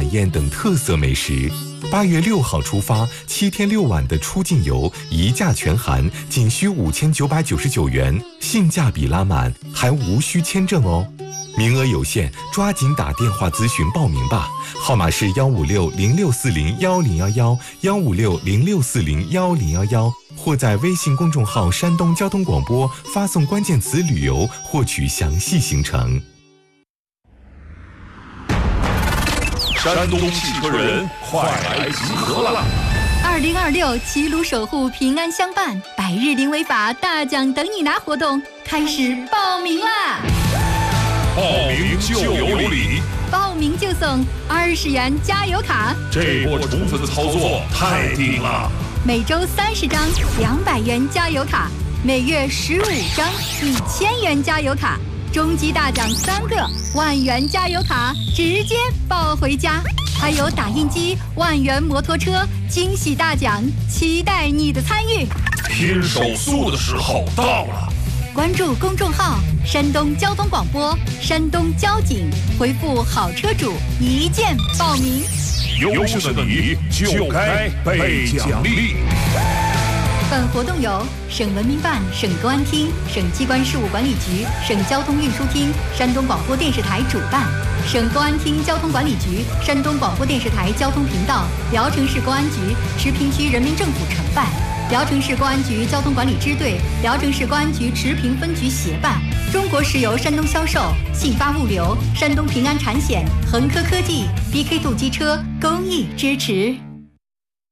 晚宴等特色美食。8月6号出发，7天6晚的出境游一价全含，仅需5999元，性价比拉满，还无需签证哦。名额有限，抓紧打电话咨询报名吧，号码是15606401011，15606401011，或在微信公众号山东交通广播发送关键词旅游获取详细行程。 山东汽车人快来集合了 ！2026齐鲁守护平安相伴百日零违法大奖等你拿活动开始报名啦！ 报名就有礼， 报名就送20元加油卡， 这波宠粉操作太顶了！ 每周30张200元加油卡，每月15张1000元加油卡，终极大奖3个10000元加油卡，直接抱回家！还有打印机、10000元摩托车，惊喜大奖，期待你的参与！ 拼手速的时候到了！ 关注公众号山东交通广播、山东交警，回复好车主一键报名。 优秀的你就该被奖励。 本活动由省文明办、省公安厅、省机关事务管理局、省交通运输厅、山东广播电视台主办，省公安厅交通管理局、山东广播电视台交通频道、聊城市公安局、池平区人民政府承办，聊城市公安局交通管理支队、聊城市公安局池平分局协办，中国石油山东销售、信发物流、山东平安产险、恒科科技、BK2机车公益支持。